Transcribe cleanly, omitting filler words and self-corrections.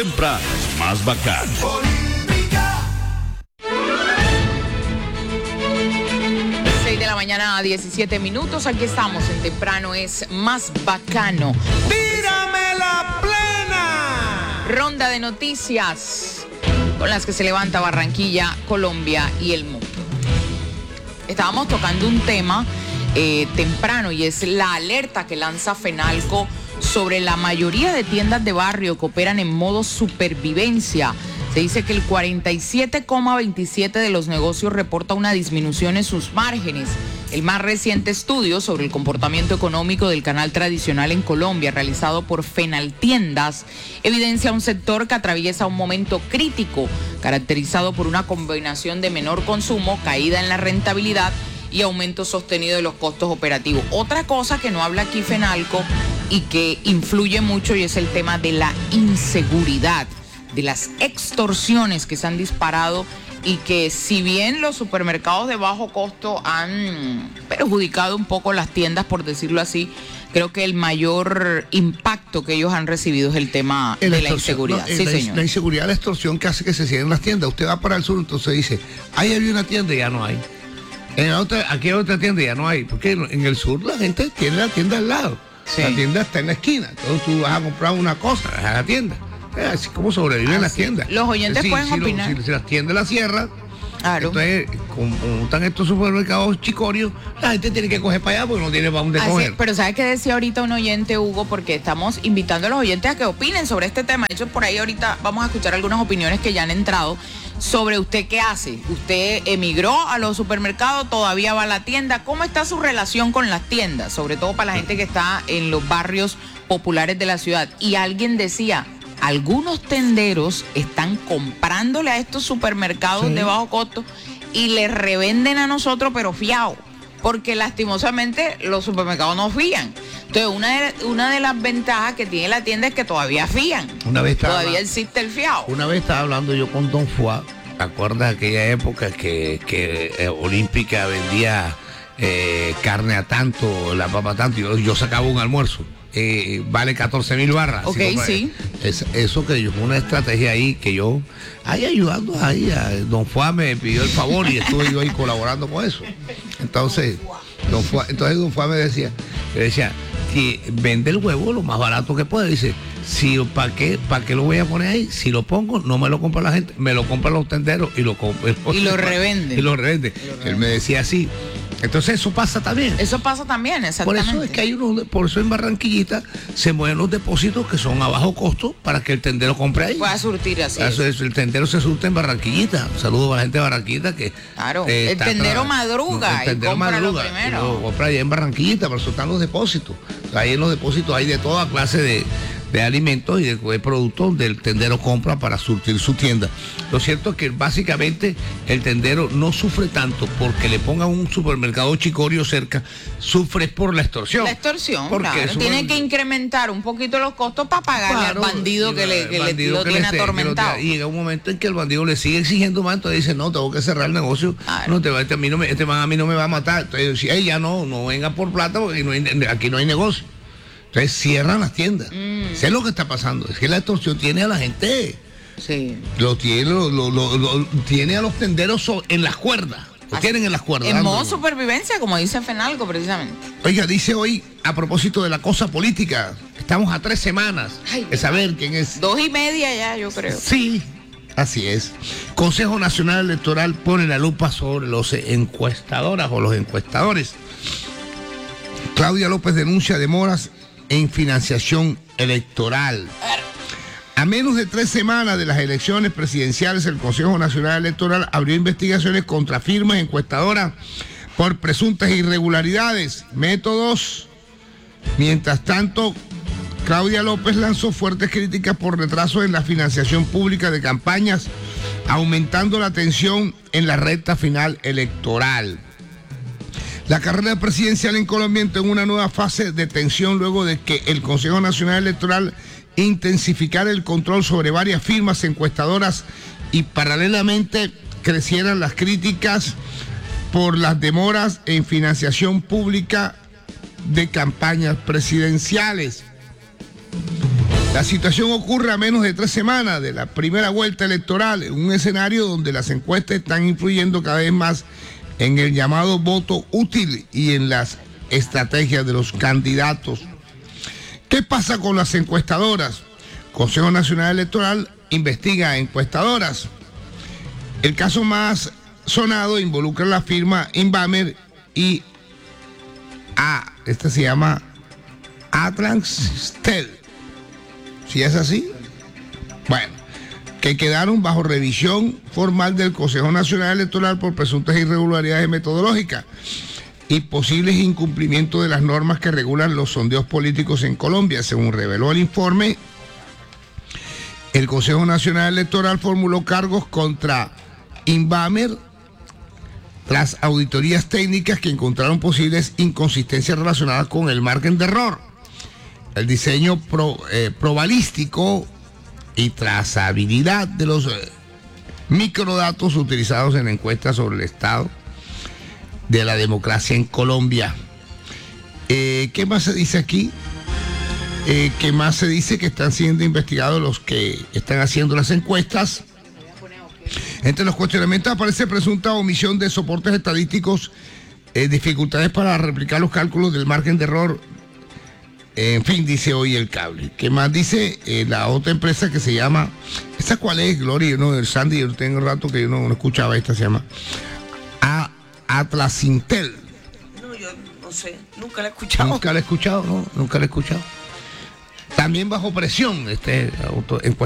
Temprano es más bacano. 6 de la mañana a 17 minutos. Aquí estamos en Temprano es más bacano. ¡Tírame la plena! Ronda de noticias con las que se levanta Barranquilla, Colombia y el mundo. Estábamos tocando un tema temprano y es la alerta que lanza Fenalco sobre la mayoría de tiendas de barrio que operan en modo supervivencia. Se dice que el 47,27% de los negocios reporta una disminución en sus márgenes. El más reciente estudio sobre el comportamiento económico del canal tradicional en Colombia, realizado por Fenaltiendas, evidencia un sector que atraviesa un momento crítico, caracterizado por una combinación de menor consumo, caída en la rentabilidad y aumento sostenido de los costos operativos. Otra cosa que no habla aquí Fenalco y que influye mucho y es el tema de la inseguridad, de las extorsiones que se han disparado y que si bien los supermercados de bajo costo han perjudicado un poco las tiendas, por decirlo así, creo que el mayor impacto que ellos han recibido es el tema de la inseguridad. No, sí, señor. La inseguridad, la extorsión que hace que se cierren las tiendas. Usted va para el sur, entonces dice, ahí había una tienda y ya no hay. Aquí hay otra tienda y ya no hay. Porque en el sur la gente tiene la tienda al lado. Sí. La tienda está en la esquina. Entonces tú vas a comprar una cosa, vas a la tienda. Así como sobreviven las tiendas. Los oyentes pueden opinar. Si las tiendas las cierran, claro. Entonces, como están estos supermercados chicorios, la gente tiene que coger para allá porque no tiene para dónde coger. Pero ¿sabes qué decía ahorita un oyente, Hugo? Porque estamos invitando a los oyentes a que opinen sobre este tema. De hecho, por ahí ahorita vamos a escuchar algunas opiniones que ya han entrado sobre usted qué hace. ¿Usted emigró a los supermercados? ¿Todavía va a la tienda? ¿Cómo está su relación con las tiendas? Sobre todo para la gente que está en los barrios populares de la ciudad. Y alguien decía, algunos tenderos están comprándole a estos supermercados de bajo costo y les revenden a nosotros, pero fiado, porque lastimosamente los supermercados no fían. Entonces, una de las ventajas que tiene la tienda es que todavía fían. Todavía existe el fiado. Una vez estaba hablando yo con Don Fuá, ¿te acuerdas de aquella época que Olímpica vendía carne a tanto, la papa a tanto? Yo sacaba un almuerzo. Vale 14,000 barras. Ok, sí. Eso que yo, una estrategia ahí que yo, ahí ayudando ahí, Don Fuá me pidió el favor y estuve yo ahí colaborando con eso. Entonces, Don Fuá me decía que vende el huevo lo más barato que puede. Dice, ¿para qué lo voy a poner ahí? Si lo pongo, no me lo compra la gente, me lo compran los tenderos y lo revende. Él me decía así. Entonces eso pasa también. Eso pasa también, exactamente. Por eso es que por eso en Barranquillita se mueven los depósitos que son a bajo costo para que el tendero compre ahí. Pueda surtir así. El tendero se surte en Barranquillita. Saludos a la gente de Barranquillita que. Claro, el tendero madruga. El tendero madruga. Y lo compra allá en Barranquillita, pero eso están los depósitos. Ahí en los depósitos hay de toda clase de alimentos y de productos del tendero compra para surtir su tienda. Lo cierto es que básicamente el tendero no sufre tanto porque le pongan un supermercado chicorio cerca, sufre por la extorsión. La extorsión, porque tiene que incrementar un poquito los costos para pagarle al bandido que lo tiene atormentado. Y llega un momento en que el bandido le sigue exigiendo más, entonces dice, no, tengo que cerrar el negocio, no, a mí no me va a matar. Entonces si ya no venga por plata porque aquí no hay negocio. Entonces cierran las tiendas. Sé lo que está pasando. Es que la extorsión tiene a la gente. Sí. Lo tiene a los tenderos en las cuerdas. Lo tienen en las cuerdas. En modo supervivencia, como dice Fenalco, precisamente. Oiga, dice hoy, a propósito de la cosa política, estamos a 3 semanas de saber quién es. 2:30 ya, yo creo. Sí, así es. Consejo Nacional Electoral pone la lupa sobre los encuestadoras o los encuestadores. Claudia López denuncia demoras en financiación electoral. A menos de 3 semanas de las elecciones presidenciales, el Consejo Nacional Electoral abrió investigaciones contra firmas encuestadoras por presuntas irregularidades, métodos. Mientras tanto, Claudia López lanzó fuertes críticas por retrasos en la financiación pública de campañas, aumentando la tensión en la recta final electoral. La carrera presidencial en Colombia entró en una nueva fase de tensión luego de que el Consejo Nacional Electoral intensificara el control sobre varias firmas encuestadoras y paralelamente crecieran las críticas por las demoras en financiación pública de campañas presidenciales. La situación ocurre a menos de 3 semanas de la primera vuelta electoral, en un escenario donde las encuestas están influyendo cada vez más en el llamado voto útil y en las estrategias de los candidatos. ¿Qué pasa con las encuestadoras? Consejo Nacional Electoral investiga encuestadoras. El caso más sonado involucra la firma Inbamer y esta se llama Atlanstel. ¿Sí es así? Bueno, que quedaron bajo revisión formal del Consejo Nacional Electoral por presuntas irregularidades metodológicas y posibles incumplimientos de las normas que regulan los sondeos políticos en Colombia. Según reveló el informe, el Consejo Nacional Electoral formuló cargos contra Inbamer tras auditorías técnicas que encontraron posibles inconsistencias relacionadas con el margen de error, el diseño probabilístico y trazabilidad de los microdatos utilizados en encuestas sobre el estado de la democracia en Colombia. ¿Qué más se dice aquí? ¿Qué más se dice? Que están siendo investigados los que están haciendo las encuestas. Entre los cuestionamientos aparece presunta omisión de soportes estadísticos, dificultades para replicar los cálculos del margen de error. En fin, dice hoy el cable. ¿Qué más dice? La otra empresa que se llama, ¿esta cuál es, Gloria? No, el Sandy, yo tengo un rato que yo no escuchaba esta, se llama Atlasintel. No, yo no sé, nunca la he escuchado. Nunca la he escuchado, no, nunca la he escuchado. También bajo presión,